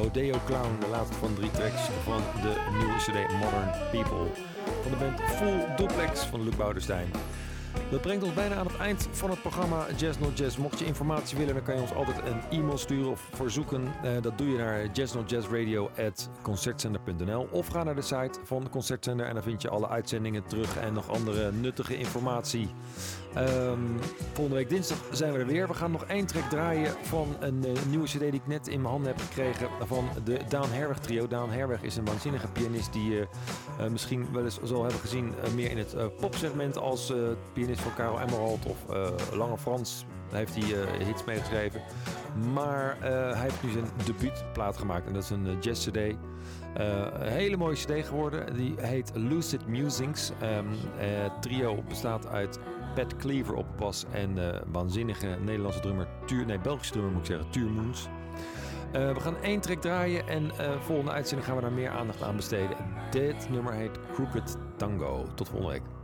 Rodeo Clown, de laatste van 3 tracks van de nieuwe CD Modern People. Van de band Full Duplex van Luc Boudenstein. Dat brengt ons bijna aan het eind van het programma Jazz Not Jazz. Mocht je informatie willen, dan kan je ons altijd een e-mail sturen of verzoeken. Dat doe je naar jazznotjazzradio@concertzender.nl of ga naar de site van de Concertzender en dan vind je alle uitzendingen terug en nog andere nuttige informatie. Volgende week dinsdag zijn we er weer. We gaan nog 1 track draaien van een nieuwe CD die ik net in mijn handen heb gekregen van de Daan Herweg trio. Daan Herweg is een waanzinnige pianist die je misschien wel eens zal hebben gezien meer in het popsegment als pianist van Karel Emerald of Lange Frans. Daar heeft hij hits mee geschreven. Maar hij heeft nu zijn debuutplaat gemaakt en dat is een jazz CD. Een hele mooie CD geworden. Die heet Lucid Musings. Het trio bestaat uit Pat Cleaver op bas en waanzinnige Nederlandse drummer, Belgische drummer moet ik zeggen, Tuur Moens. We gaan 1 track draaien en volgende uitzending gaan we daar meer aandacht aan besteden. Dit nummer heet Crooked Tango. Tot volgende week.